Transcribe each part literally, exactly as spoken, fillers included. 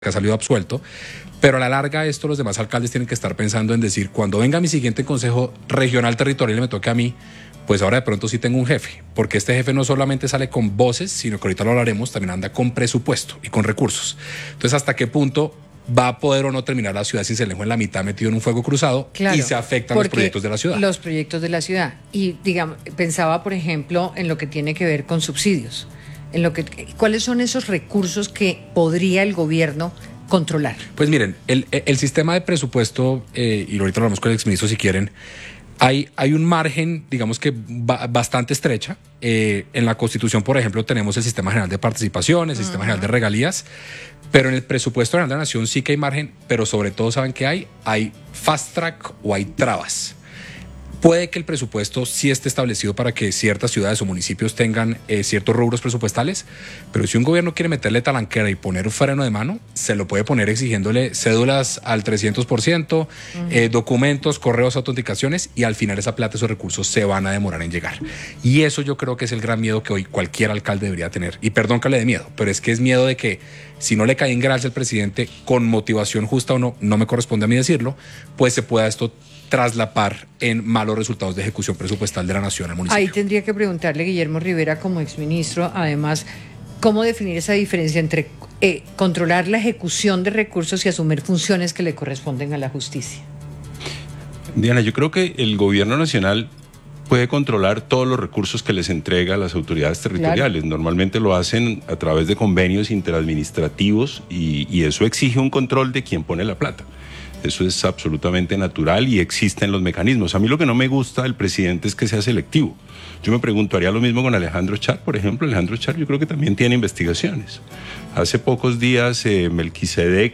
que ha salido absuelto, pero a la larga esto los demás alcaldes tienen que estar pensando en decir, cuando venga mi siguiente consejo regional territorial y me toque a mí, pues ahora de pronto sí tengo un jefe, porque este jefe no solamente sale con voces, sino que ahorita lo hablaremos, también anda con presupuesto y con recursos. Entonces, ¿hasta qué punto va a poder o no terminar la ciudad sin Cincelejo en la mitad metido en un fuego cruzado? Claro, y se afectan los proyectos de la ciudad? Los proyectos de la ciudad. Y digamos, pensaba, por ejemplo, en lo que tiene que ver con subsidios. En lo que, ¿cuáles son esos recursos que podría el gobierno controlar? Pues miren, el, el sistema de presupuesto, eh, y ahorita lo hablamos con el exministro si quieren, hay, hay un margen, digamos que ba, bastante estrecha. Eh, en la Constitución, por ejemplo, tenemos el Sistema General de Participaciones, el uh-huh. Sistema General de Regalías, pero en el presupuesto general de la Nación sí que hay margen, pero sobre todo, ¿saben qué hay? Hay fast track o hay trabas. Puede que el presupuesto sí esté establecido para que ciertas ciudades o municipios tengan eh, ciertos rubros presupuestales, pero si un gobierno quiere meterle talanquera y poner un freno de mano, se lo puede poner exigiéndole cédulas al trescientos por ciento, uh-huh. eh, documentos, correos, autenticaciones, y al final esa plata, esos recursos se van a demorar en llegar. Y eso yo creo que es el gran miedo que hoy cualquier alcalde debería tener. Y perdón que le dé miedo, pero es que es miedo de que si no le cae en gracia al presidente, con motivación justa o no, no me corresponde a mí decirlo, pues se pueda esto traslapar en malos resultados de ejecución presupuestal de la Nación al municipio. Ahí tendría que preguntarle Guillermo Rivera como exministro, además, cómo definir esa diferencia entre eh, controlar la ejecución de recursos y asumir funciones que le corresponden a la justicia. Diana, yo creo que el gobierno nacional puede controlar todos los recursos que les entrega a las autoridades territoriales. Claro. Normalmente lo hacen a través de convenios interadministrativos y, y eso exige un control de quién pone la plata. Eso es absolutamente natural y existen los mecanismos. A mí lo que no me gusta del presidente es que sea selectivo. Yo me preguntaría lo mismo con Alejandro Char, por ejemplo. Alejandro Char yo creo que también tiene investigaciones. Hace pocos días eh, Melquisedec,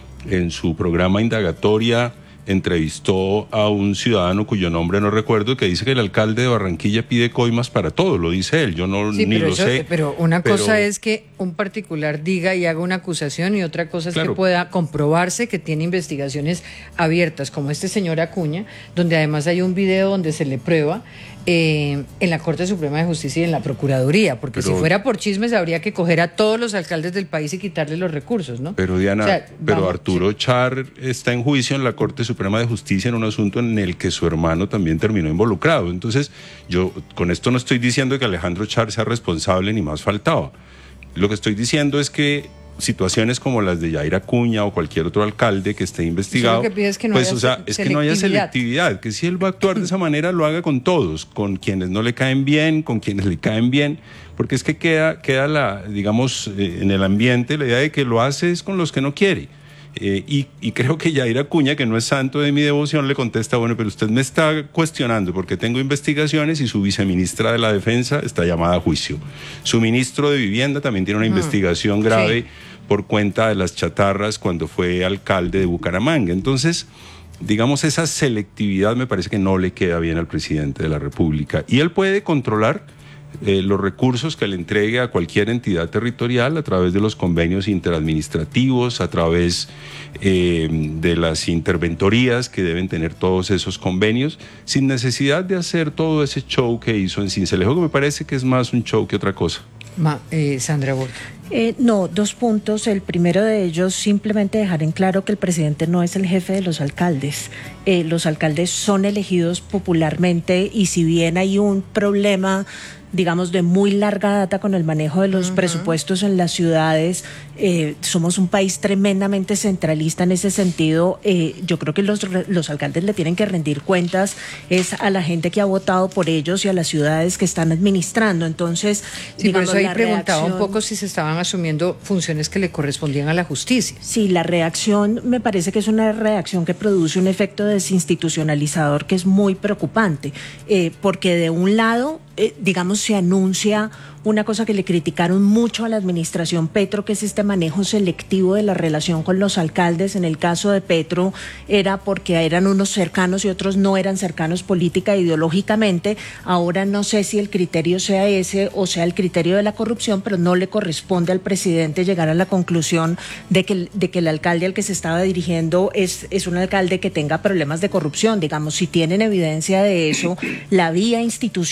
en su programa Indagatoria, entrevistó a un ciudadano cuyo nombre no recuerdo, que dice que el alcalde de Barranquilla pide coimas para todo, lo dice él, yo no sí, ni lo eso, sé. Pero una pero, cosa es que un particular diga y haga una acusación y otra cosa es claro. que pueda comprobarse que tiene investigaciones abiertas, como este señor Acuña, donde además hay un video donde se le prueba eh, en la Corte Suprema de Justicia y en la Procuraduría, porque pero, si fuera por chismes habría que coger a todos los alcaldes del país y quitarles los recursos, ¿no? Pero Diana, o sea, pero vamos, Arturo sí. Char está en juicio en la Corte Suprema de Justicia en un asunto en el que su hermano también terminó involucrado. Entonces, yo con esto no estoy diciendo que Alejandro Char sea responsable, ni más faltaba. Lo que estoy diciendo es que situaciones como las de Yair Acuña o cualquier otro alcalde que esté investigado, que es que no pues o sea, es que no haya selectividad, que si él va a actuar de esa manera lo haga con todos, con quienes no le caen bien, con quienes le caen bien, porque es que queda, queda la, digamos, eh, en el ambiente la idea de que lo hace es con los que no quiere. Eh, y, y creo que Yair Acuña, que no es santo de mi devoción, le contesta, bueno, pero usted me está cuestionando porque tengo investigaciones y su viceministra de la Defensa está llamada a juicio. Su ministro de Vivienda también tiene una mm, investigación grave sí. por cuenta de las chatarras cuando fue alcalde de Bucaramanga. Entonces, digamos, esa selectividad me parece que no le queda bien al presidente de la República. Y él puede controlar Eh, los recursos que le entregue a cualquier entidad territorial a través de los convenios interadministrativos, a través eh, de las interventorías que deben tener todos esos convenios, sin necesidad de hacer todo ese show que hizo en Cincelejo, que me parece que es más un show que otra cosa. Ma, eh, Sandra Borja. Eh, no, dos puntos. El primero de ellos, simplemente dejar en claro que el presidente no es el jefe de los alcaldes. Eh, los alcaldes son elegidos popularmente y si bien hay un problema, digamos, de muy larga data con el manejo de los uh-huh. presupuestos en las ciudades, eh, somos un país tremendamente centralista en ese sentido. Eh, yo creo que los, los alcaldes le tienen que rendir cuentas es a la gente que ha votado por ellos y a las ciudades que están administrando. Entonces, sí, digamos, por eso ahí preguntaba reacción, un poco si se estaban asumiendo funciones que le correspondían a la justicia. Sí, la reacción me parece que es una reacción que produce un efecto desinstitucionalizador que es muy preocupante, eh, porque de un lado, eh, digamos, se anuncia una cosa que le criticaron mucho a la administración Petro, que es este manejo selectivo de la relación con los alcaldes. En el caso de Petro era porque eran unos cercanos y otros no eran cercanos política e ideológicamente. Ahora no sé si el criterio sea ese o sea el criterio de la corrupción, pero no le corresponde al presidente llegar a la conclusión de que, de que el alcalde al que se estaba dirigiendo es, es un alcalde que tenga problemas de corrupción. Digamos, si tienen evidencia de eso, la vía institucional y que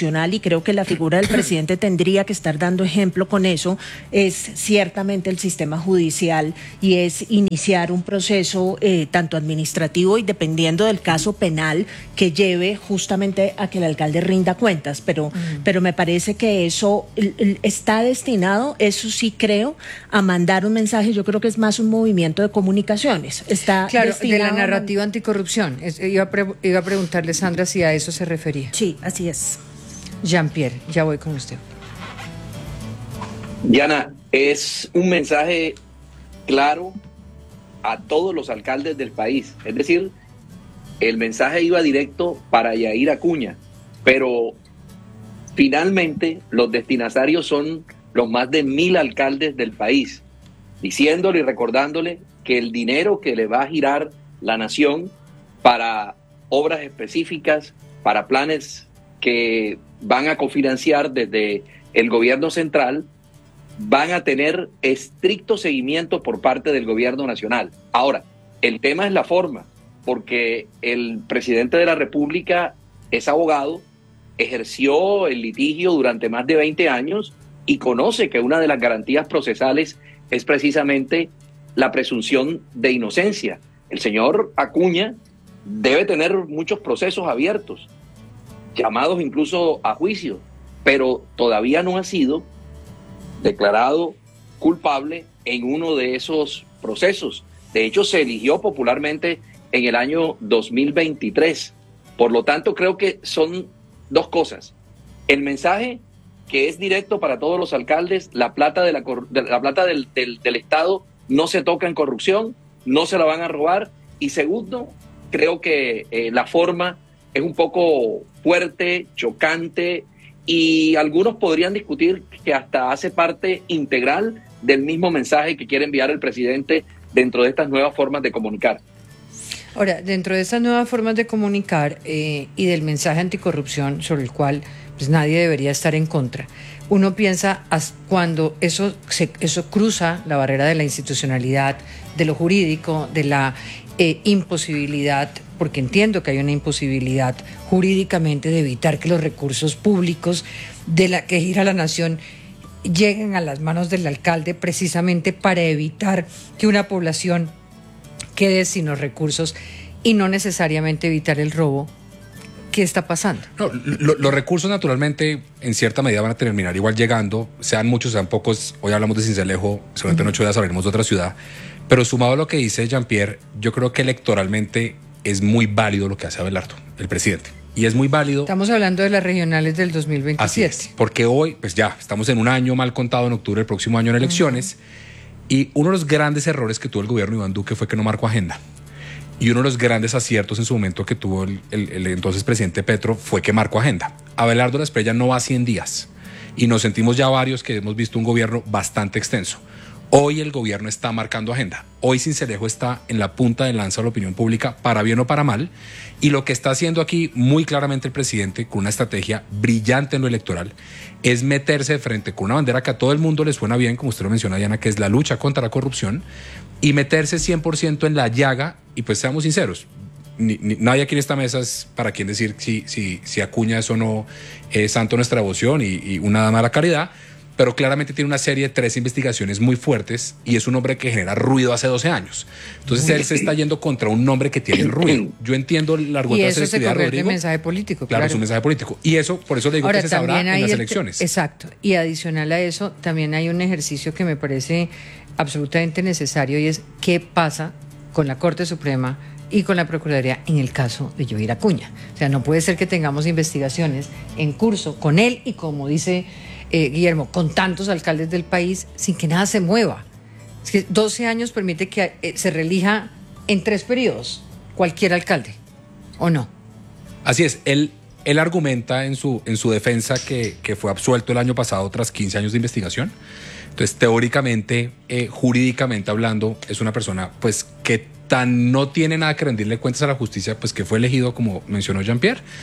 creo que la figura del presidente tendría que estar dando ejemplo con eso, es ciertamente el sistema judicial y es iniciar un proceso eh, tanto administrativo y dependiendo del caso penal que lleve justamente a que el alcalde rinda cuentas, pero, uh-huh. pero me parece que eso está destinado, eso sí creo, a mandar un mensaje. Yo creo que es más un movimiento de comunicaciones. Está claro, de la narrativa a... anticorrupción. Es, iba, a pre, iba a preguntarle, Sandra, si a eso se refería. Sí, así es. Jean-Pierre, ya voy con usted. Diana, es un mensaje claro a todos los alcaldes del país. Es decir, el mensaje iba directo para Yair Acuña, pero finalmente los destinatarios son los más de mil alcaldes del país, diciéndole y recordándole que el dinero que le va a girar la nación para obras específicas, para planes que van a cofinanciar desde el gobierno central, van a tener estricto seguimiento por parte del gobierno nacional. Ahora, el tema es la forma, porque el presidente de la República es abogado, ejerció el litigio durante más de veinte años y conoce que una de las garantías procesales es precisamente la presunción de inocencia. El señor Acuña debe tener muchos procesos abiertos, llamados incluso a juicio, pero todavía no ha sido declarado culpable en uno de esos procesos. De hecho, se eligió popularmente en el año dos mil veintitrés. Por lo tanto, creo que son dos cosas. El mensaje que es directo para todos los alcaldes, la plata, de la, de la plata del, del, del Estado no se toca en corrupción, no se la van a robar. Y segundo, creo que eh, la forma es un poco fuerte, chocante, y algunos podrían discutir que hasta hace parte integral del mismo mensaje que quiere enviar el presidente dentro de estas nuevas formas de comunicar. Ahora, dentro de estas nuevas formas de comunicar eh, y del mensaje anticorrupción sobre el cual pues, nadie debería estar en contra, uno piensa cuando eso, se, eso cruza la barrera de la institucionalidad, de lo jurídico, de la eh, imposibilidad, porque entiendo que hay una imposibilidad jurídicamente de evitar que los recursos públicos de la que gira la nación lleguen a las manos del alcalde precisamente para evitar que una población quede sin los recursos y no necesariamente evitar el robo. ¿Qué está pasando? No, lo, los recursos naturalmente en cierta medida van a terminar igual llegando, sean muchos, sean pocos. Hoy hablamos de Sincelejo, seguramente uh-huh. en ocho días hablaremos de otra ciudad, pero sumado a lo que dice Jean-Pierre, yo creo que electoralmente es muy válido lo que hace Abelardo, el presidente. Y es muy válido. Estamos hablando de las regionales del dos mil veintisiete. Así es, porque hoy, pues ya, estamos en un año mal contado, en octubre del próximo año en elecciones, uh-huh. y uno de los grandes errores que tuvo el gobierno de Iván Duque fue que no marcó agenda. Y uno de los grandes aciertos en su momento que tuvo el, el, el entonces presidente Petro fue que marcó agenda. Abelardo La Espriella no va a cien días. Y nos sentimos ya varios que hemos visto un gobierno bastante extenso. Hoy el gobierno está marcando agenda. Hoy Sincelejo está en la punta de lanza de la opinión pública, para bien o para mal. Y lo que está haciendo aquí muy claramente el presidente, con una estrategia brillante en lo electoral, es meterse de frente con una bandera que a todo el mundo le suena bien, como usted lo menciona, Diana, que es la lucha contra la corrupción, y meterse cien por ciento en la llaga. Y pues seamos sinceros, ni, ni, nadie aquí en esta mesa es para quien decir si, si, si Acuña es o no eh, santo de nuestra devoción y, y una dama de la caridad, pero claramente tiene una serie de tres investigaciones muy fuertes y es un hombre que genera ruido hace doce años. Entonces él se está yendo contra un hombre que tiene ruido. Yo entiendo el argumento de selectividad, Rodrigo. Y eso se convierte en mensaje político. Claro, claro, es un mensaje político. Y eso, por eso le digo Ahora, que se sabrá en las elecciones. Exacto. Y adicional a eso, también hay un ejercicio que me parece absolutamente necesario y es qué pasa con la Corte Suprema y con la Procuraduría en el caso de Yair Acuña. O sea, no puede ser que tengamos investigaciones en curso con él y, como dice Eh, Guillermo, con tantos alcaldes del país sin que nada se mueva. Es que doce años permite que eh, se reelija en tres periodos cualquier alcalde, ¿o no? Así es, él, él argumenta en su, en su defensa que, que fue absuelto el año pasado tras quince años de investigación. Entonces, teóricamente, eh, jurídicamente hablando, es una persona pues que tan no tiene nada que rendirle cuentas a la justicia, pues que fue elegido, como mencionó Jean-Pierre.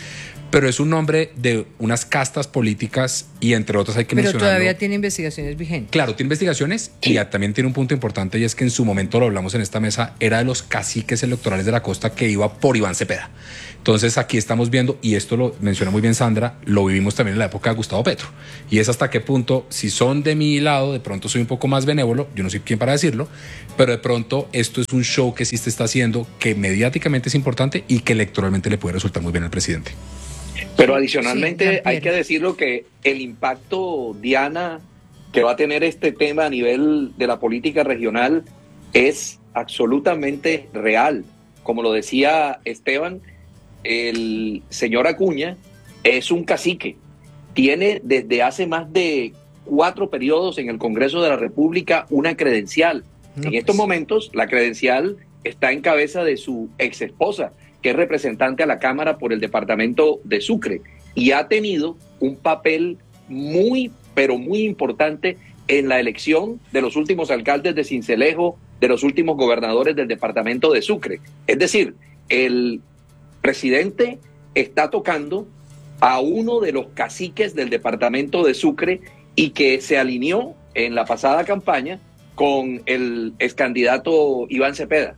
pero es un nombre de unas castas políticas y entre otras hay que mencionarlo. Pero todavía tiene investigaciones vigentes. Claro, tiene investigaciones y ya también tiene un punto importante, y es que en su momento, lo hablamos en esta mesa, era de los caciques electorales de la costa que iba por Iván Cepeda. Entonces aquí estamos viendo, y esto lo menciona muy bien Sandra, lo vivimos también en la época de Gustavo Petro, y es hasta qué punto, si son de mi lado, de pronto soy un poco más benévolo, yo no soy quien para decirlo, pero de pronto esto es un show que sí se está haciendo, que mediáticamente es importante y que electoralmente le puede resultar muy bien al presidente. Pero adicionalmente sí, hay que decirlo que el impacto, Diana, que va a tener este tema a nivel de la política regional es absolutamente real. Como lo decía Esteban, el señor Acuña es un cacique. Tiene desde hace más de cuatro periodos en el Congreso de la República una credencial. No, en estos pues. momentos la credencial está en cabeza de su ex esposa, que es representante a la Cámara por el departamento de Sucre, y ha tenido un papel muy, pero muy importante en la elección de los últimos alcaldes de Sincelejo, de los últimos gobernadores del departamento de Sucre. Es decir, el presidente está tocando a uno de los caciques del departamento de Sucre y que se alineó en la pasada campaña con el ex candidato Iván Cepeda.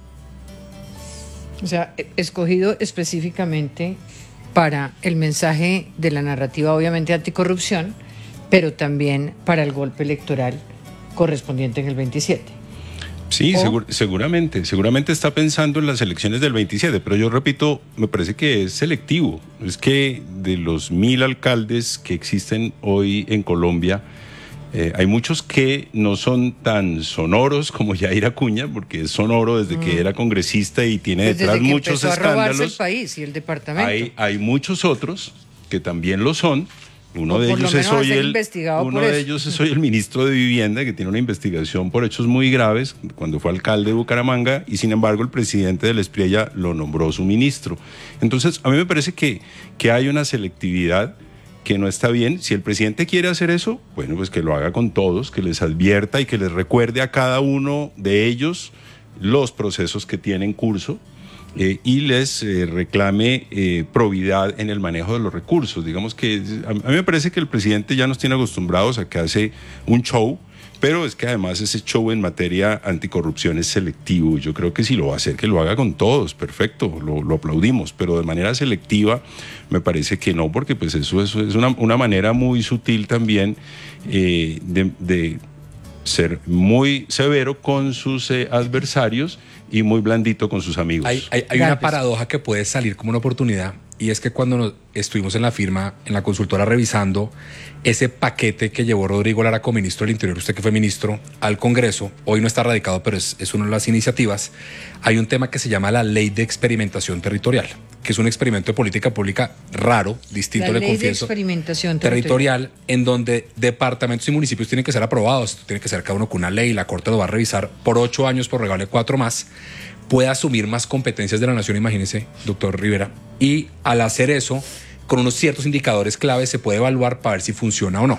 O sea, escogido específicamente para el mensaje de la narrativa, obviamente, anticorrupción, pero también para el golpe electoral correspondiente en el veintisiete. Sí, o, segur, seguramente, seguramente está pensando en las elecciones del veintisiete, pero yo repito, me parece que es selectivo. Es que de los mil alcaldes que existen hoy en Colombia, Eh, hay muchos que no son tan sonoros como Yair Acuña, porque es sonoro desde mm. que era congresista y tiene pues detrás desde que muchos empezó escándalos. A robarse el país y el departamento. Hay, hay muchos otros que también lo son. Uno de ellos es hoy el uno de ellos es hoy el ministro de Vivienda, que tiene una investigación por hechos muy graves cuando fue alcalde de Bucaramanga, y sin embargo el presidente del Espriella lo nombró su ministro. Entonces, a mí me parece que, que hay una selectividad que no está bien. Si el presidente quiere hacer eso, bueno, pues que lo haga con todos, que les advierta y que les recuerde a cada uno de ellos los procesos que tienen curso eh, y les eh, reclame eh, probidad en el manejo de los recursos. Digamos que a mí me parece que el presidente ya nos tiene acostumbrados a que hace un show, pero es que además ese show en materia anticorrupción es selectivo. Yo creo que si lo va a hacer, que lo haga con todos, perfecto, lo, lo aplaudimos, pero de manera selectiva me parece que no, porque pues eso, eso es una, una manera muy sutil también eh, de, de ser muy severo con sus eh, adversarios y muy blandito con sus amigos. Hay, hay, hay una paradoja que puede salir como una oportunidad, y es que cuando nos estuvimos en la firma, en la consultora, revisando ese paquete que llevó Rodrigo Lara como ministro del Interior, usted que fue ministro, al Congreso, hoy no está radicado, pero es, es una de las iniciativas, hay un tema que se llama la Ley de Experimentación Territorial, que es un experimento de política pública raro, distinto, le confieso. La Ley de Experimentación Territorial, territorial, en donde departamentos y municipios tienen que ser aprobados, tiene que ser cada uno con una ley, la Corte lo va a revisar por ocho años, por regalo de cuatro más, puede asumir más competencias de la nación, imagínese, doctor Rivera, y al hacer eso, con unos ciertos indicadores claves se puede evaluar para ver si funciona o no.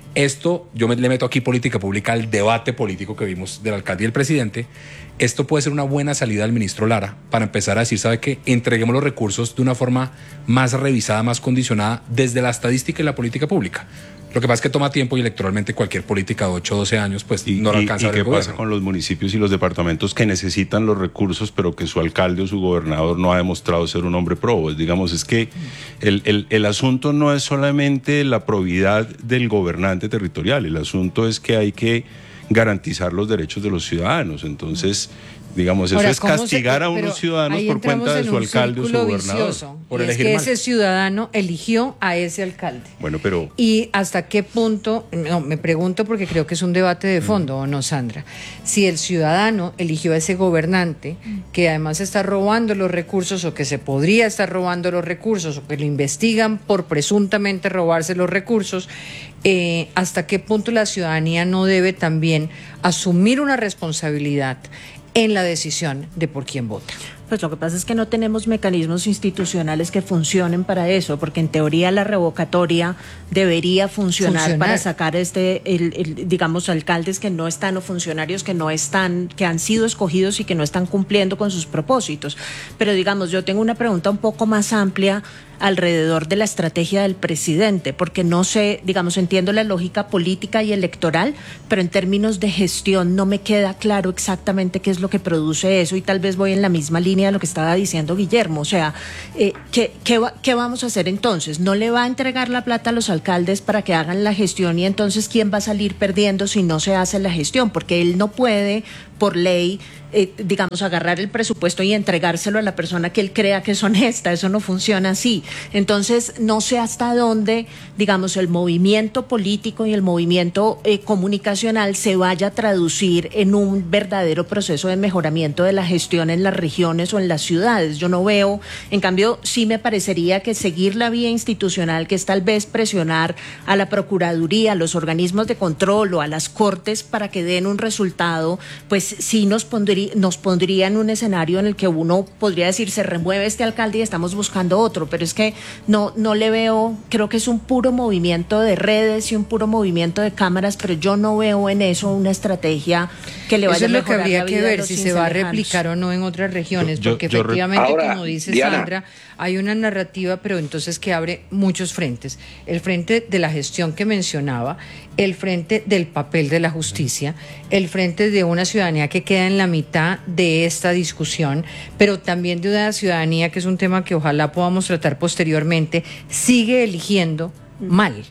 Esto, yo me, le meto aquí política pública al debate político que vimos del alcalde y el presidente. Esto puede ser una buena salida al ministro Lara para empezar a decir, ¿sabe qué? Entreguemos los recursos de una forma más revisada, más condicionada desde la estadística y la política pública. Lo que pasa es que toma tiempo y electoralmente cualquier política de ocho o doce años pues y, no lo alcanza. ¿Y, y qué pasa con los municipios y los departamentos que necesitan los recursos pero que su alcalde o su gobernador no ha demostrado ser un hombre probo? Digamos, es que el, el, el asunto no es solamente la probidad del gobernante territorial, el asunto es que hay que garantizar los derechos de los ciudadanos. Entonces, digamos, eso Ahora, es castigar se, a unos ciudadanos por cuenta de su alcalde o su gobernador. Vicioso, por es que mal. Ese ciudadano eligió a ese alcalde. Bueno, pero... Y hasta qué punto, no, me pregunto porque creo que es un debate de fondo, ¿o no, Sandra? Si el ciudadano eligió a ese gobernante que además está robando los recursos o que se podría estar robando los recursos o que lo investigan por presuntamente robarse los recursos, eh, hasta qué punto la ciudadanía no debe también asumir una responsabilidad en la decisión de por quién vota. Pues lo que pasa es que no tenemos mecanismos institucionales que funcionen para eso, porque en teoría la revocatoria debería funcionar, funcionar. para sacar este, el, el, digamos, alcaldes que no están o funcionarios que no están, que han sido escogidos y que no están cumpliendo con sus propósitos. Pero digamos, yo tengo una pregunta un poco más amplia alrededor de la estrategia del presidente, porque no sé, digamos, entiendo la lógica política y electoral, pero en términos de gestión no me queda claro exactamente qué es lo que produce eso, y tal vez voy en la misma línea de lo que estaba diciendo Guillermo. O sea, eh, ¿qué, qué, va, ¿qué vamos a hacer entonces? ¿No le va a entregar la plata a los alcaldes para que hagan la gestión, y entonces quién va a salir perdiendo si no se hace la gestión? Porque él no puede, por ley, Eh, digamos, agarrar el presupuesto y entregárselo a la persona que él crea que es honesta. Eso no funciona así. Entonces, no sé hasta dónde, digamos, el movimiento político y el movimiento eh, comunicacional se vaya a traducir en un verdadero proceso de mejoramiento de la gestión en las regiones o en las ciudades. Yo no veo, en cambio, sí me parecería que seguir la vía institucional, que es tal vez presionar a la Procuraduría, a los organismos de control o a las Cortes para que den un resultado, pues sí nos pondría nos pondría en un escenario en el que uno podría decir, se remueve este alcalde y estamos buscando otro, pero es que no, no le veo, creo que es un puro movimiento de redes y un puro movimiento de cámaras, pero yo no veo en eso una estrategia que le vaya a mejorar la vida. Eso es lo que habría que ver, si se va a replicar o no en otras regiones, yo, porque yo, efectivamente, yo ahora, como dice Diana, Sandra, hay una narrativa, pero entonces que abre muchos frentes. El frente de la gestión que mencionaba, el frente del papel de la justicia, el frente de una ciudadanía que queda en la mitad de esta discusión, pero también de una ciudadanía, que es un tema que ojalá podamos tratar posteriormente, sigue eligiendo mal.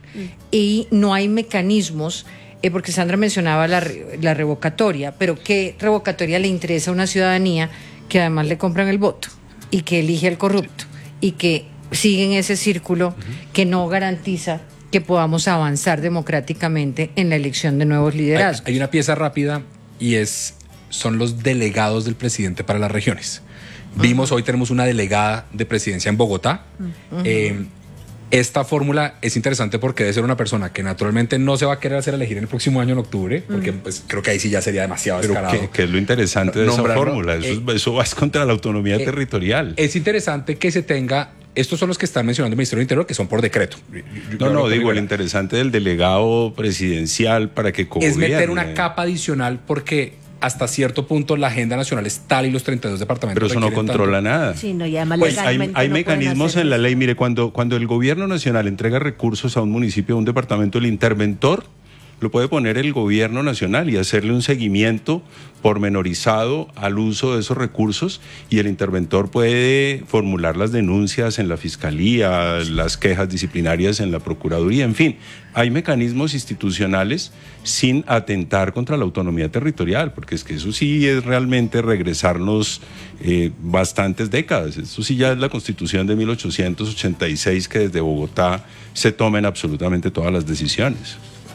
Y no hay mecanismos, eh, porque Sandra mencionaba la, la revocatoria, pero ¿qué revocatoria le interesa a una ciudadanía que además le compran el voto y que elige al corrupto y que sigue en ese círculo que no garantiza que podamos avanzar democráticamente en la elección de nuevos liderazgos? Hay, hay una pieza rápida, y es son los delegados del presidente para las regiones. Uh-huh. Vimos, hoy tenemos una delegada de presidencia en Bogotá. Uh-huh. Eh, esta fórmula es interesante porque debe ser una persona que naturalmente no se va a querer hacer elegir en el próximo año en octubre, porque uh-huh. pues creo que ahí sí ya sería demasiado Pero descarado. ¿qué, qué es lo interesante de esa fórmula? Eso, eh, eso va contra la autonomía eh, territorial. Es interesante que se tenga... Estos son los que están mencionando el Ministerio del Interior, que son por decreto. Yo, yo no, no, digo, el interesante del delegado presidencial para que cogobierne. Es meter una capa adicional, porque hasta cierto punto la agenda nacional es tal y los treinta y dos departamentos... Pero eso no controla tanto. nada. Sí, no, y además pues hay hay no mecanismos en la ley. Mire, cuando, cuando el gobierno nacional entrega recursos a un municipio, a un departamento, el interventor lo puede poner el gobierno nacional y hacerle un seguimiento pormenorizado al uso de esos recursos, y el interventor puede formular las denuncias en la Fiscalía, las quejas disciplinarias en la Procuraduría, en fin, hay mecanismos institucionales sin atentar contra la autonomía territorial, porque es que eso sí es realmente regresarnos eh, bastantes décadas. Eso sí ya es la Constitución de mil ochocientos ochenta y seis, que desde Bogotá se tomen absolutamente todas las decisiones.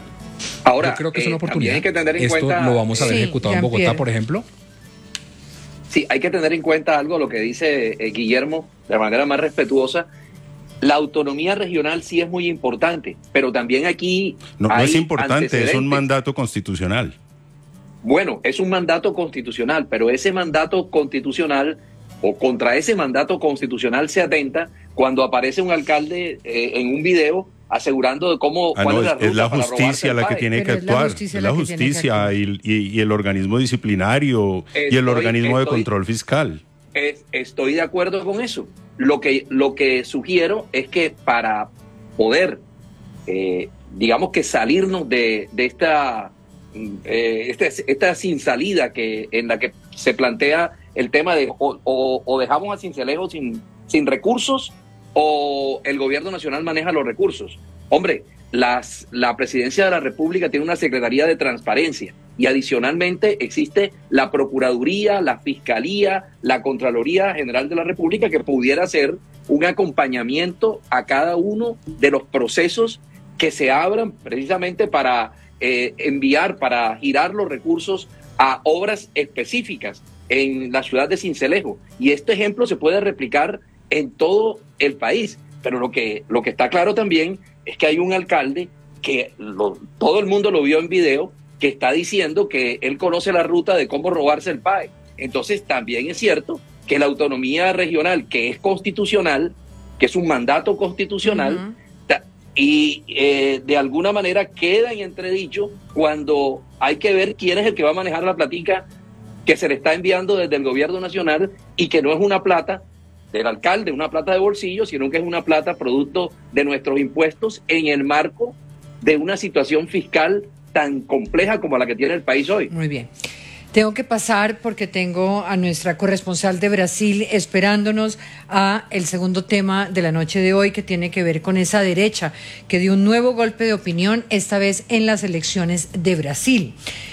Ahora, yo creo que es una eh, oportunidad. Hay que tener en Esto cuenta, lo vamos a ver sí, ejecutado en Bogotá, por ejemplo. Sí, hay que tener en cuenta algo, lo que dice eh, Guillermo, de manera más respetuosa. La autonomía regional sí es muy importante, pero también aquí no, no hay es importante, es un mandato constitucional. Bueno, es un mandato constitucional, pero ese mandato constitucional, o contra ese mandato constitucional se atenta cuando aparece un alcalde eh, en un video asegurando de cómo... Ah, cuál no, es la, es la justicia la que tiene que actuar, es la justicia y, y, y el organismo disciplinario estoy, y el organismo estoy, de control fiscal. Es, estoy de acuerdo con eso. Lo que, lo que sugiero es que para poder, eh, digamos que salirnos de, de esta, eh, esta, esta sin salida que, en la que se plantea el tema de o, o, o dejamos a Sincelejo sin, sin recursos, o el gobierno nacional maneja los recursos. Hombre, las, la presidencia de la República tiene una secretaría de transparencia, y adicionalmente existe la Procuraduría, la Fiscalía, la Contraloría General de la República, que pudiera hacer un acompañamiento a cada uno de los procesos que se abran precisamente para eh, enviar, para girar los recursos a obras específicas en la ciudad de Sincelejo. Y este ejemplo se puede replicar en todo el país, pero lo que, lo que está claro también es que hay un alcalde que lo, todo el mundo lo vio en video, que está diciendo que él conoce la ruta de cómo robarse el P A E. Entonces también es cierto que la autonomía regional, que es constitucional, que es un mandato constitucional, uh-huh. ta, y eh, de alguna manera queda en entredicho cuando hay que ver quién es el que va a manejar la platica que se le está enviando desde el gobierno nacional y que no es una plata del alcalde, una plata de bolsillo, sino que es una plata producto de nuestros impuestos en el marco de una situación fiscal tan compleja como la que tiene el país hoy. Muy bien. Tengo que pasar porque tengo a nuestra corresponsal de Brasil esperándonos a el segundo tema de la noche de hoy, que tiene que ver con esa derecha que dio un nuevo golpe de opinión, esta vez en las elecciones de Brasil,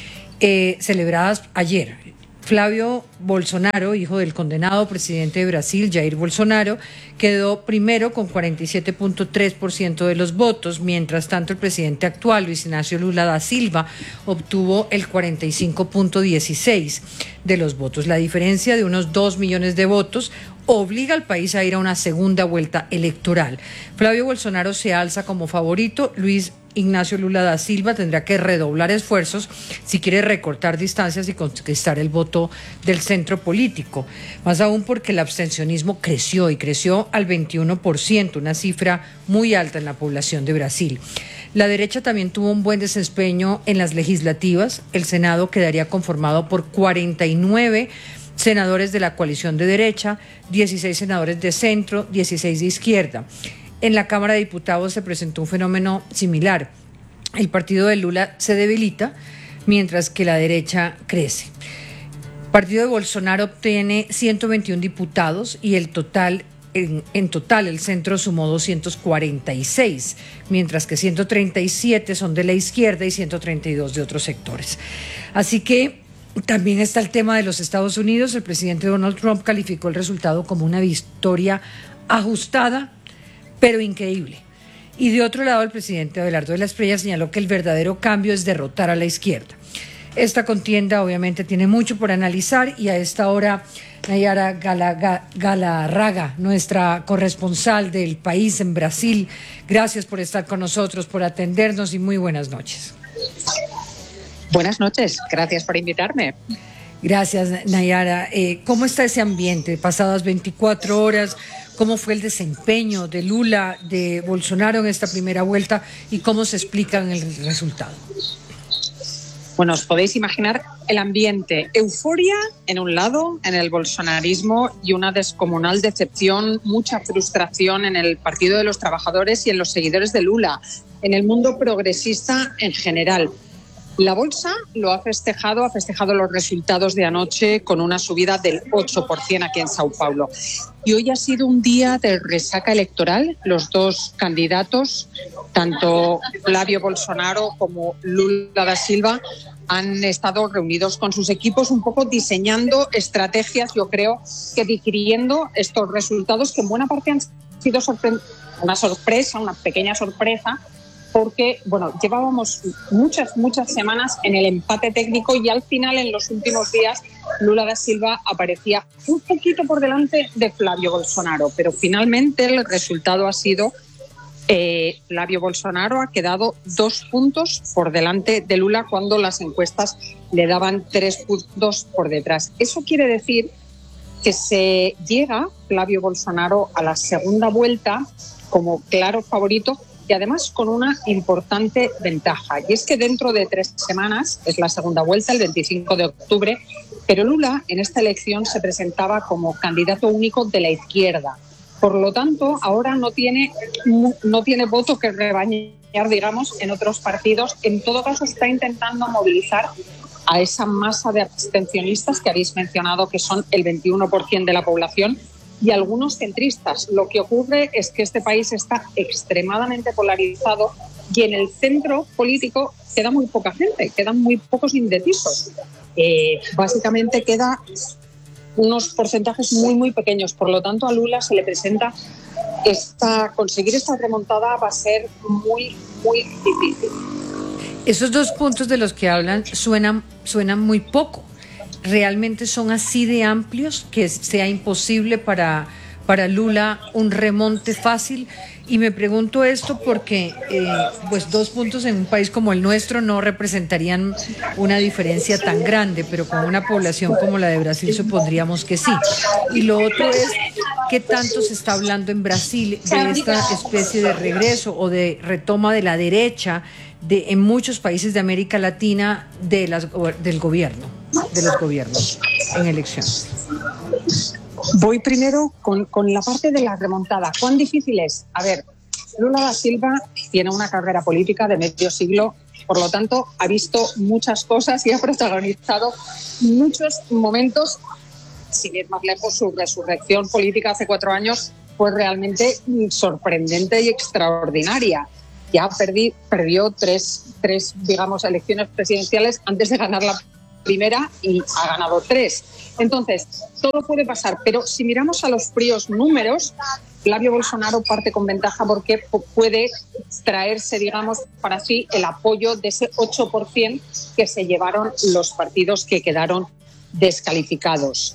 eh, celebradas ayer. Flavio Bolsonaro, hijo del condenado presidente de Brasil, Jair Bolsonaro, quedó primero con cuarenta y siete punto tres por ciento de los votos. Mientras tanto, el presidente actual, Luis Ignacio Lula da Silva, obtuvo el cuarenta y cinco punto dieciséis por ciento de los votos. La diferencia de unos dos millones de votos obliga al país a ir a una segunda vuelta electoral. Flavio Bolsonaro se alza como favorito. Luis Ignacio Lula da Silva tendrá que redoblar esfuerzos si quiere recortar distancias y conquistar el voto del centro político. Más aún porque el abstencionismo creció y creció al veintiuno por ciento, una cifra muy alta en la población de Brasil. La derecha también tuvo un buen desempeño en las legislativas. El Senado quedaría conformado por cuarenta y nueve senadores de la coalición de derecha, dieciséis senadores de centro, dieciséis de izquierda. En la Cámara de Diputados se presentó un fenómeno similar. El partido de Lula se debilita, mientras que la derecha crece. El partido de Bolsonaro obtiene ciento veintiún diputados y el total, en, en total el centro sumó doscientos cuarenta y seis, mientras que ciento treinta y siete son de la izquierda y ciento treinta y dos de otros sectores. Así que también está el tema de los Estados Unidos. El presidente Donald Trump calificó el resultado como una victoria ajustada, pero increíble. Y de otro lado, el presidente Abelardo de la Espriella señaló que el verdadero cambio es derrotar a la izquierda. Esta contienda obviamente tiene mucho por analizar y a esta hora Nayara Gala, Galarraga, nuestra corresponsal del país en Brasil, gracias por estar con nosotros, por atendernos y muy buenas noches. Buenas noches, gracias por invitarme. Gracias, Nayara. Eh, ¿Cómo está ese ambiente? Pasadas veinticuatro horas, ¿cómo fue el desempeño de Lula, de Bolsonaro en esta primera vuelta y cómo se explica el resultado? Bueno, os podéis imaginar el ambiente, euforia en un lado, en el bolsonarismo, y una descomunal decepción, mucha frustración en el Partido de los Trabajadores y en los seguidores de Lula, en el mundo progresista en general. La bolsa lo ha festejado, ha festejado los resultados de anoche con una subida del ocho por ciento aquí en Sao Paulo. Y hoy ha sido un día de resaca electoral. Los dos candidatos, tanto Flavio Bolsonaro como Lula da Silva, han estado reunidos con sus equipos un poco diseñando estrategias, yo creo, que digiriendo estos resultados que en buena parte han sido sorpre- una sorpresa, una pequeña sorpresa, porque bueno, llevábamos muchas, muchas semanas en el empate técnico y al final, en los últimos días, Lula da Silva aparecía un poquito por delante de Flavio Bolsonaro, pero finalmente el resultado ha sido eh, Flavio Bolsonaro ha quedado dos puntos por delante de Lula cuando las encuestas le daban tres puntos por detrás. Eso quiere decir que se llega Flavio Bolsonaro a la segunda vuelta como claro favorito, y además con una importante ventaja, y es que dentro de tres semanas es la segunda vuelta, el veinticinco de octubre, pero Lula en esta elección se presentaba como candidato único de la izquierda. Por lo tanto, ahora no tiene, no tiene voto que rebañar, digamos, en otros partidos. En todo caso, está intentando movilizar a esa masa de abstencionistas que habéis mencionado, que son el veintiuno por ciento de la población, y algunos centristas. Lo que ocurre es que este país está extremadamente polarizado y en el centro político queda muy poca gente, quedan muy pocos indecisos. Eh, básicamente queda unos porcentajes muy, muy pequeños. Por lo tanto, a Lula se le presenta esta, conseguir esta remontada va a ser muy, muy difícil. Esos dos puntos de los que hablan suenan, suenan muy poco. ¿Realmente son así de amplios que sea imposible para, para Lula un remonte fácil. Y me pregunto esto porque eh, pues dos puntos en un país como el nuestro no representarían una diferencia tan grande, pero con una población como la de Brasil supondríamos que sí. Y lo otro es, ¿qué tanto se está hablando en Brasil de esta especie de regreso o de retoma de la derecha de, en muchos países de América Latina de las, del gobierno, de los gobiernos en elecciones? Voy primero con, con la parte de la remontada. ¿Cuán difícil es? A ver, Lula da Silva tiene una carrera política de medio siglo, por lo tanto ha visto muchas cosas y ha protagonizado muchos momentos. Sin ir más lejos, su resurrección política hace cuatro años fue realmente sorprendente y extraordinaria. Ya perdí, perdió tres, tres, digamos, elecciones presidenciales antes de ganar la primera y ha ganado tres. Entonces, todo puede pasar, pero si miramos a los fríos números, Flavio Bolsonaro parte con ventaja porque puede traerse, digamos, para sí el apoyo de ese ocho por ciento que se llevaron los partidos que quedaron descalificados.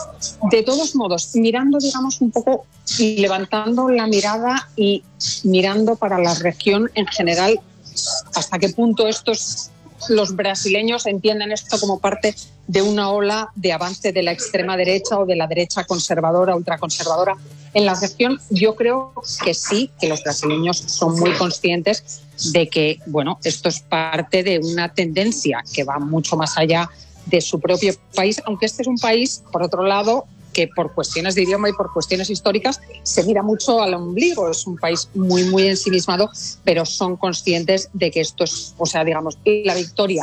De todos modos, mirando, digamos, un poco y levantando la mirada y mirando para la región en general, hasta qué punto estos los brasileños entienden esto como parte de una ola de avance de la extrema derecha o de la derecha conservadora, ultraconservadora en la región. Yo creo que sí, que los brasileños son muy conscientes de que, bueno, esto es parte de una tendencia que va mucho más allá de su propio país, aunque este es un país, por otro lado, que por cuestiones de idioma y por cuestiones históricas se mira mucho al ombligo. Es un país muy, muy ensimismado, pero son conscientes de que esto es, o sea, digamos, la victoria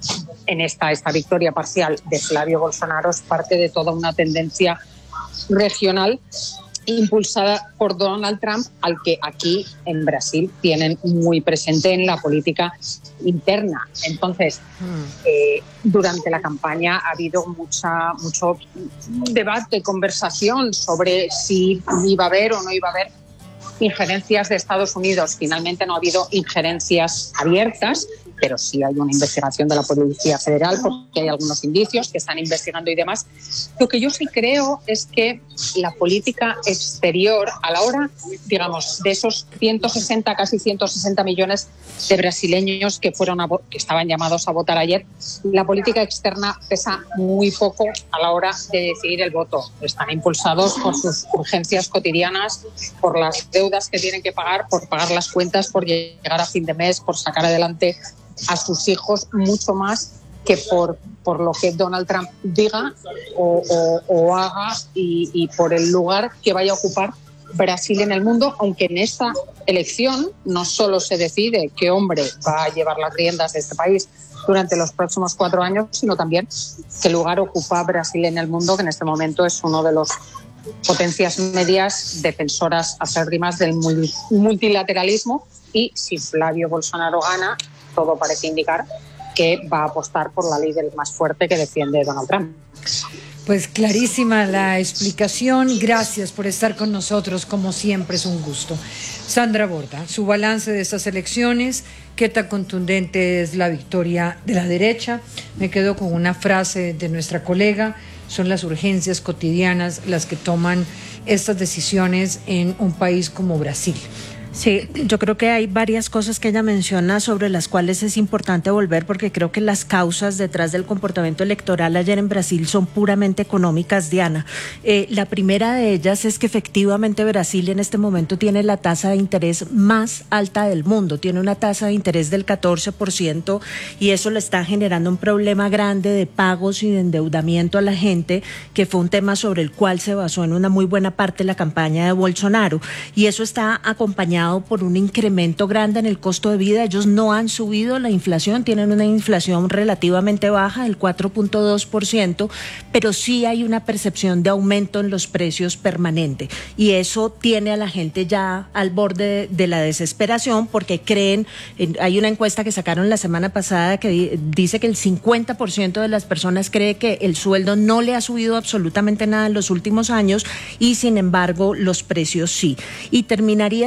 en esta, esta victoria parcial de Flavio Bolsonaro es parte de toda una tendencia regional impulsada por Donald Trump, al que aquí en Brasil tienen muy presente en la política interna. Entonces, eh, durante la campaña ha habido mucha, mucho debate, conversación sobre si iba a haber o no iba a haber injerencias de Estados Unidos. Finalmente no ha habido injerencias abiertas, pero sí hay una investigación de la Policía Federal porque hay algunos indicios que están investigando y demás. Lo que yo sí creo es que la política exterior, a la hora, digamos, de esos ciento sesenta, casi ciento sesenta millones de brasileños que, fueron a, que estaban llamados a votar ayer, la política externa pesa muy poco a la hora de decidir el voto. Están impulsados por sus urgencias cotidianas, por las deudas que tienen que pagar, por pagar las cuentas, por llegar a fin de mes, por sacar adelante a sus hijos, mucho más que por, por lo que Donald Trump diga o, o, o haga y, y por el lugar que vaya a ocupar Brasil en el mundo, aunque en esta elección no solo se decide qué hombre va a llevar las riendas de este país durante los próximos cuatro años, sino también qué lugar ocupa Brasil en el mundo, que en este momento es uno de los potencias medias defensoras acérrimas del multilateralismo. Y si Flavio Bolsonaro gana, todo parece indicar que va a apostar por la ley del más fuerte que defiende Donald Trump. Pues clarísima la explicación. Gracias por estar con nosotros. Como siempre, es un gusto. Sandra Borda, su balance de estas elecciones, ¿qué tan contundente es la victoria de la derecha? Me quedo con una frase de nuestra colega: son las urgencias cotidianas las que toman estas decisiones en un país como Brasil. Sí, yo creo que hay varias cosas que ella menciona sobre las cuales es importante volver, porque creo que las causas detrás del comportamiento electoral ayer en Brasil son puramente económicas, Diana. Eh, la primera de ellas es que efectivamente Brasil en este momento tiene la tasa de interés más alta del mundo, tiene una tasa de interés del catorce por ciento y eso le está generando un problema grande de pagos y de endeudamiento a la gente, que fue un tema sobre el cual se basó en una muy buena parte la campaña de Bolsonaro, y eso está acompañado por un incremento grande en el costo de vida. Ellos no han subido la inflación, tienen una inflación relativamente baja, del cuatro punto dos por ciento, pero sí hay una percepción de aumento en los precios permanente, y eso tiene a la gente ya al borde de la desesperación, porque creen, hay una encuesta que sacaron la semana pasada que dice que el cincuenta por ciento de las personas cree que el sueldo no le ha subido absolutamente nada en los últimos años, y sin embargo los precios sí. Y terminaría diciendo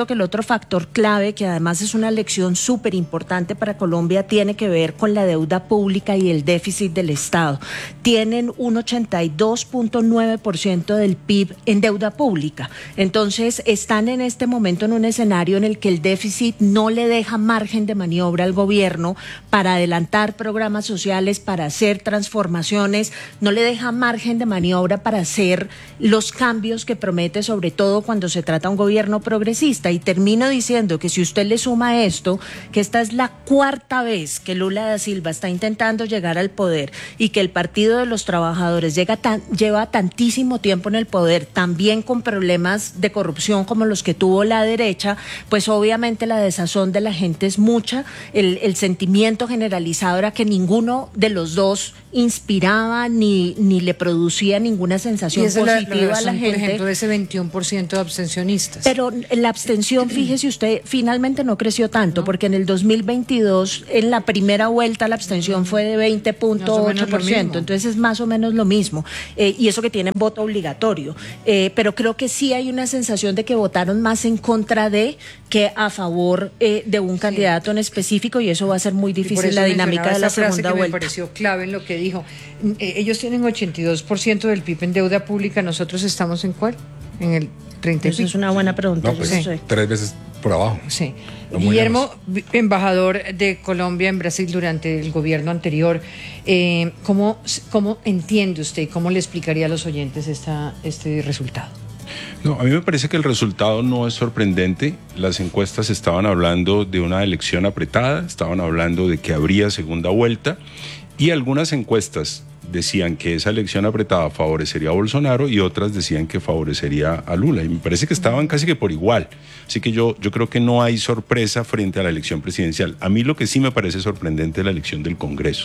pensando que el otro factor clave, que además es una lección súper importante para Colombia, tiene que ver con la deuda pública y el déficit del Estado. Tienen un ochenta y dos punto nueve por ciento del P I B en deuda pública. Entonces, están en este momento en un escenario en el que el déficit no le deja margen de maniobra al gobierno para adelantar programas sociales, para hacer transformaciones, no le deja margen de maniobra para hacer los cambios que promete, sobre todo cuando se trata de un gobierno progresista. Y termino diciendo que si usted le suma esto, que esta es la cuarta vez que Lula da Silva está intentando llegar al poder y que el Partido de los Trabajadores llega tan, lleva tantísimo tiempo en el poder, también con problemas de corrupción como los que tuvo la derecha, pues obviamente la desazón de la gente es mucha. El, el sentimiento generalizado era que ninguno de los dos inspiraba ni, ni le producía ninguna sensación positiva la, la razón, a la gente. Por ejemplo, de ese veintiuno por ciento de abstencionistas. Pero la abstención, fíjese usted, finalmente no creció tanto, ¿no? Porque en el dos mil veintidós, en la primera vuelta, la abstención fue de veinte punto ocho por ciento, entonces es más o menos lo mismo. Eh, y eso que tienen voto obligatorio. Eh, pero creo que sí hay una sensación de que votaron más en contra de que a favor eh, de un candidato sí. en específico, y eso va a ser muy difícil la dinámica de la segunda que vuelta. Me pareció clave en lo que dijo. Eh, ellos tienen ochenta y dos por ciento del P I B en deuda pública, nosotros estamos en ¿cuál? En el treinta y pico. Esa es una buena pregunta. No, pues, sí. Tres veces por abajo. Sí. Guillermo, embajador de Colombia en Brasil durante el gobierno anterior, eh, ¿cómo, ¿cómo entiende usted y cómo le explicaría a los oyentes esta, este resultado? No, a mí me parece que el resultado no es sorprendente. Las encuestas estaban hablando de una elección apretada, estaban hablando de que habría segunda vuelta, y algunas encuestas decían que esa elección apretada favorecería a Bolsonaro y otras decían que favorecería a Lula, y me parece que estaban casi que por igual. Así que yo, yo creo que no hay sorpresa frente a la elección presidencial. A mí lo que sí me parece sorprendente es la elección del Congreso.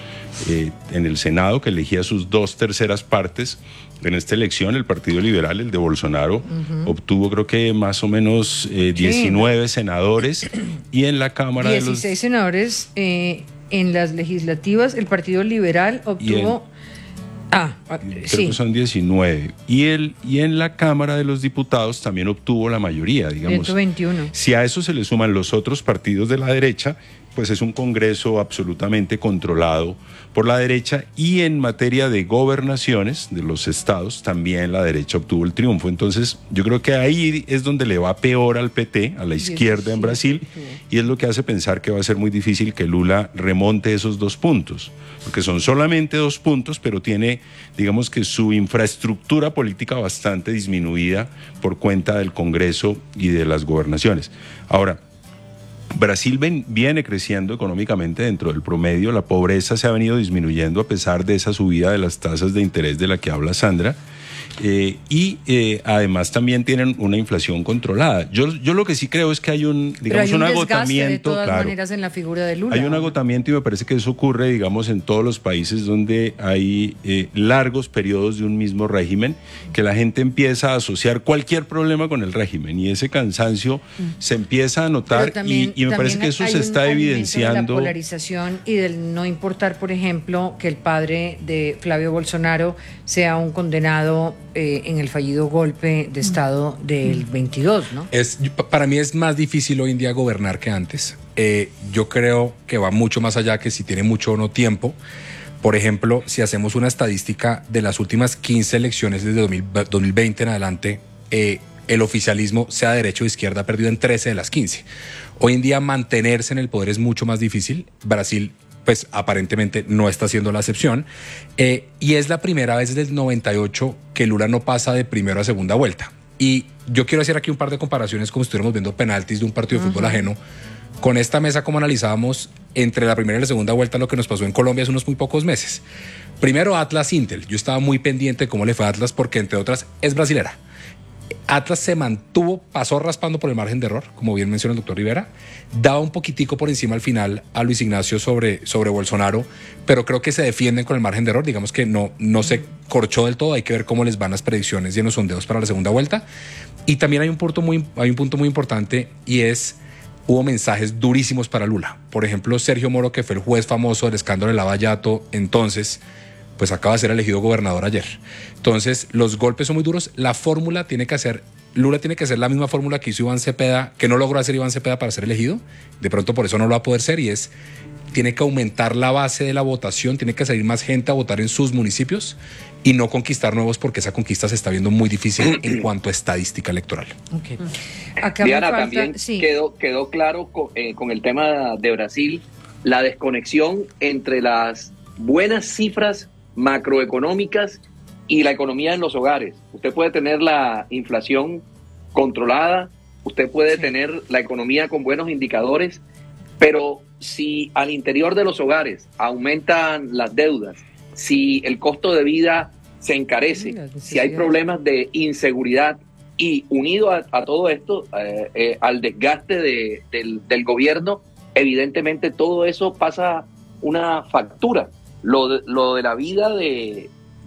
Eh, en el Senado, que elegía sus dos terceras partes, en esta elección el Partido Liberal, el de Bolsonaro, uh-huh. obtuvo creo que más o menos eh, diecinueve sí. senadores, y en la Cámara de los... dieciséis senadores eh, en las legislativas, el Partido Liberal obtuvo... Ah, creo sí. que son diecinueve. Y, el, y en la Cámara de los Diputados también obtuvo la mayoría, digamos. ciento veintiuno. Si a eso se le suman los otros partidos de la derecha, pues es un Congreso absolutamente controlado por la derecha, y en materia de gobernaciones de los estados también la derecha obtuvo el triunfo. Entonces yo creo que ahí es donde le va peor al P T, a la izquierda en Brasil, y es lo que hace pensar que va a ser muy difícil que Lula remonte esos dos puntos, porque son solamente dos puntos, pero tiene, digamos que su infraestructura política bastante disminuida por cuenta del Congreso y de las gobernaciones. Ahora, Brasil ven, viene creciendo económicamente dentro del promedio, la pobreza se ha venido disminuyendo a pesar de esa subida de las tasas de interés de la que habla Sandra, eh, y eh, además también tienen una inflación controlada. Yo, yo lo que sí creo es que hay un, digamos, hay un, un agotamiento. De todas claro, maneras en la figura de Lula. Hay un agotamiento, y me parece que eso ocurre, digamos, en todos los países donde hay eh, largos periodos de un mismo régimen, que la gente empieza a asociar cualquier problema con el régimen, y ese cansancio mm. se empieza a notar, también, y, y me parece que eso se está evidenciando. De la polarización y del no importar, por ejemplo, que el padre de Flavio Bolsonaro sea un condenado eh, en el fallido golpe de Estado del veintidós, ¿no? Es, para mí es más difícil hoy en día gobernar que antes. Eh, yo creo que va mucho más allá que si tiene mucho o no tiempo. Por ejemplo, si hacemos una estadística de las últimas quince elecciones desde dos mil veinte en adelante, eh, el oficialismo, sea derecha o izquierda, ha perdido en trece de las quince. Hoy en día mantenerse en el poder es mucho más difícil. Brasil, pues aparentemente no está siendo la excepción, eh, y es la primera vez desde el noventa y ocho que Lula no pasa de primero a segunda vuelta. Y yo quiero hacer aquí un par de comparaciones, como si estuviéramos viendo penaltis de un partido de uh-huh. fútbol ajeno. Con esta mesa, como analizábamos entre la primera y la segunda vuelta, lo que nos pasó en Colombia hace unos muy pocos meses. Primero, Atlas Intel. Yo estaba muy pendiente de cómo le fue a Atlas, porque entre otras es brasilera. Atlas se mantuvo, pasó raspando por el margen de error, como bien menciona el doctor Rivera, daba un poquitico por encima al final a Luis Ignacio sobre, sobre Bolsonaro, pero creo que se defienden con el margen de error, digamos que no, no se corchó del todo. Hay que ver cómo les van las predicciones y en los sondeos para la segunda vuelta. Y también hay un punto muy, hay un punto muy importante, y es, hubo mensajes durísimos para Lula. Por ejemplo, Sergio Moro, que fue el juez famoso del escándalo de Lava Jato entonces, pues acaba de ser elegido gobernador ayer. Entonces, los golpes son muy duros. La fórmula tiene que hacer, Lula tiene que hacer la misma fórmula que hizo Iván Cepeda, que no logró hacer Iván Cepeda para ser elegido. De pronto por eso no lo va a poder ser, y es, tiene que aumentar la base de la votación, tiene que salir más gente a votar en sus municipios y no conquistar nuevos, porque esa conquista se está viendo muy difícil en cuanto a estadística electoral. Okay. Acá Diana, falta, también sí. quedó, quedó claro con, eh, con el tema de Brasil la desconexión entre las buenas cifras macroeconómicas y la economía en los hogares. Usted puede tener la inflación controlada, usted puede sí. tener la economía con buenos indicadores, pero si al interior de los hogares aumentan las deudas, si el costo de vida se encarece, si hay problemas de inseguridad y unido a, a todo esto, eh, eh, al desgaste de, del, del gobierno, evidentemente todo eso pasa una factura. Lo de, lo de la vida de,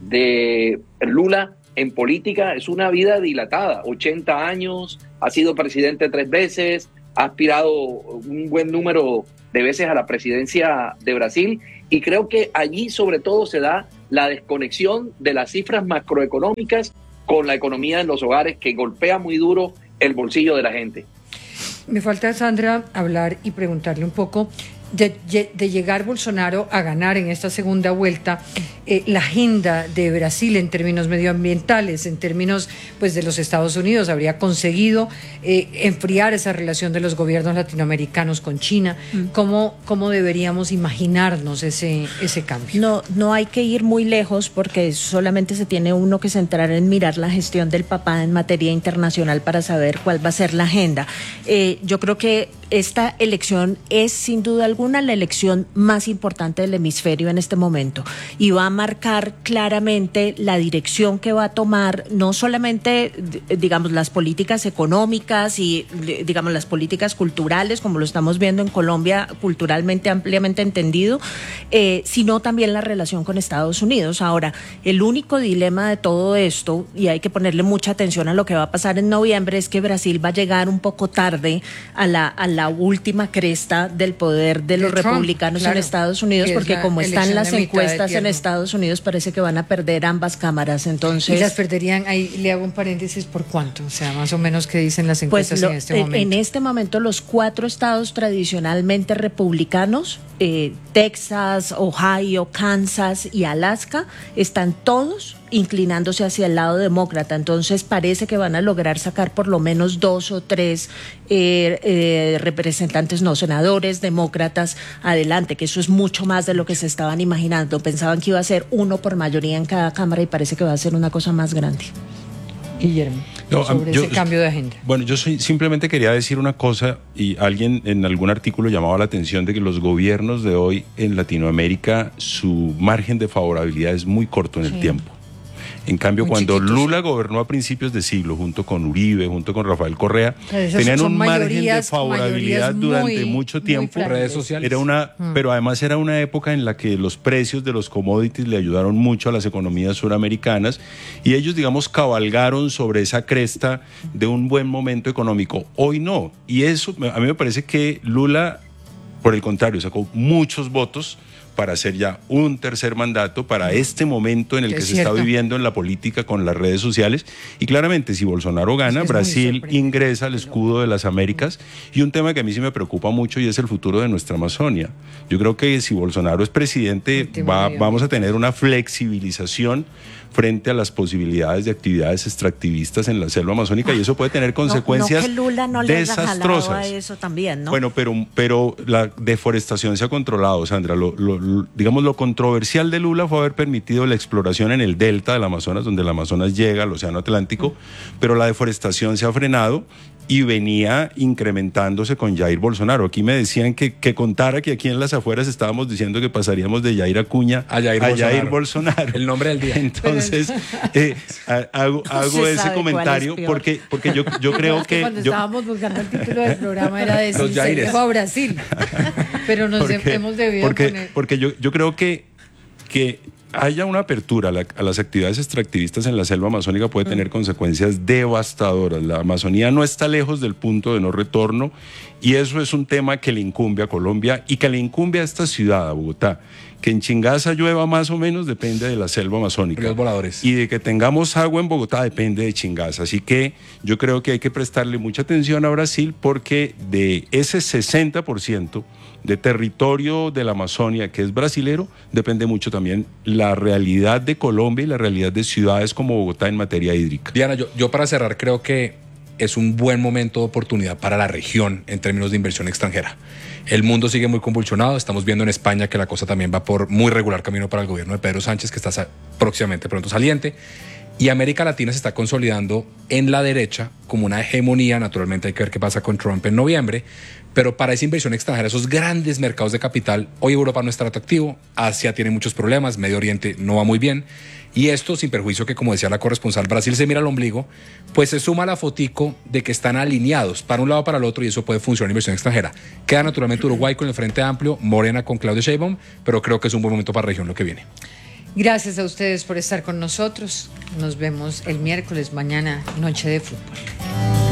de Lula en política es una vida dilatada, ochenta años, ha sido presidente tres veces, ha aspirado un buen número de veces a la presidencia de Brasil, y creo que allí sobre todo se da la desconexión de las cifras macroeconómicas con la economía en los hogares, que golpea muy duro el bolsillo de la gente. Me falta, Sandra, hablar y preguntarle un poco de, de llegar Bolsonaro a ganar en esta segunda vuelta, eh, la agenda de Brasil en términos medioambientales, en términos pues de los Estados Unidos, habría conseguido eh, enfriar esa relación de los gobiernos latinoamericanos con China. Mm. ¿Cómo, cómo deberíamos imaginarnos ese, ese cambio? No, no hay que ir muy lejos, porque solamente se tiene uno que centrar en mirar la gestión del papá en materia internacional para saber cuál va a ser la agenda. Eh, yo creo que esta elección es sin duda alguna la elección más importante del hemisferio en este momento, y va a marcar claramente la dirección que va a tomar no solamente, digamos, las políticas económicas y, digamos, las políticas culturales, como lo estamos viendo en Colombia, culturalmente ampliamente entendido, eh, sino también la relación con Estados Unidos. Ahora, el único dilema de todo esto, y hay que ponerle mucha atención a lo que va a pasar en noviembre, es que Brasil va a llegar un poco tarde a la, a la última cresta del poder de los de republicanos Trump, claro, en Estados Unidos, porque como están las encuestas en Estados Unidos, parece que van a perder ambas cámaras. Entonces, y las perderían, ahí le hago un paréntesis, ¿por cuánto? O sea, más o menos, ¿qué dicen las encuestas pues lo, en este momento? En este momento, los cuatro estados tradicionalmente republicanos, eh, Texas, Ohio, Kansas y Alaska, están todos inclinándose hacia el lado demócrata. Entonces parece que van a lograr sacar por lo menos dos o tres eh, eh, representantes, no, senadores demócratas adelante, que eso es mucho más de lo que se estaban imaginando. Pensaban que iba a ser uno por mayoría en cada cámara, y parece que va a ser una cosa más grande. Guillermo, no, sobre yo, ese cambio de agenda. Bueno, yo soy, simplemente quería decir una cosa, y alguien en algún artículo llamaba la atención de que los gobiernos de hoy en Latinoamérica, su margen de favorabilidad es muy corto en sí. el tiempo. En cambio, muy cuando chiquitos. Lula gobernó a principios de siglo, junto con Uribe, junto con Rafael Correa, tenían un margen de favorabilidad durante muy, mucho tiempo. Redes sociales. Era una, mm. Pero además era una época en la que los precios de los commodities le ayudaron mucho a las economías suramericanas, y ellos, digamos, cabalgaron sobre esa cresta de un buen momento económico. Hoy no. Y eso, a mí me parece que Lula, por el contrario, sacó muchos votos para hacer ya un tercer mandato, para este momento en el que se está viviendo en la política con las redes sociales. Y claramente, si Bolsonaro gana, es que Brasil ingresa al escudo de las Américas. Y un tema que a mí sí me preocupa mucho, y es el futuro de nuestra Amazonia. Yo creo que si Bolsonaro es presidente, va, vamos a tener una flexibilización frente a las posibilidades de actividades extractivistas en la selva amazónica, y eso puede tener consecuencias no, no que Lula no desastrosas. Le haya a eso también, ¿no? Bueno, pero, pero la deforestación se ha controlado, Sandra. Lo, lo, lo, digamos, lo controversial de Lula fue haber permitido la exploración en el delta del Amazonas, donde el Amazonas llega al Océano Atlántico, mm. pero la deforestación se ha frenado y venía incrementándose con Jair Bolsonaro. Aquí me decían que, que contara que aquí en las afueras estábamos diciendo que pasaríamos de Jair Acuña a Jair, a Bolsonaro. Jair Bolsonaro. El nombre del día. Entonces, eh, hago, hago ese comentario porque, porque yo, yo creo no, que... Cuando yo, estábamos buscando el título del programa era de si se llevó a Brasil. Pero nos porque, hemos debido porque, poner... Porque yo, yo creo que... que haya una apertura a, la, a las actividades extractivistas en la selva amazónica puede tener mm. consecuencias devastadoras. La Amazonía no está lejos del punto de no retorno, y eso es un tema que le incumbe a Colombia y que le incumbe a esta ciudad, a Bogotá, Que en Chingaza llueva más o menos depende de la selva amazónica. Ríos voladores. Y de que tengamos agua en Bogotá depende de Chingaza. Así que yo creo que hay que prestarle mucha atención a Brasil porque de ese sesenta por ciento de territorio de la Amazonia que es brasilero, depende mucho también la realidad de Colombia y la realidad de ciudades como Bogotá en materia hídrica. Diana, yo, yo para cerrar creo que es un buen momento de oportunidad para la región en términos de inversión extranjera. El mundo sigue muy convulsionado, estamos viendo en España que la cosa también va por muy regular camino para el gobierno de Pedro Sánchez, que está próximamente pronto saliente, y América Latina se está consolidando en la derecha como una hegemonía. Naturalmente hay que ver qué pasa con Trump en noviembre, pero para esa inversión extranjera, esos grandes mercados de capital, hoy Europa no está atractivo, Asia tiene muchos problemas, Medio Oriente no va muy bien, y esto sin perjuicio que, como decía la corresponsal, Brasil se mira al ombligo, pues se suma la fotico de que están alineados para un lado para el otro y eso puede funcionar en inversión extranjera. Queda naturalmente Uruguay con el Frente Amplio, Morena con Claudia Sheinbaum, pero creo que es un buen momento para la región lo que viene. Gracias a ustedes por estar con nosotros. Nos vemos el miércoles, mañana, Noche de Fútbol.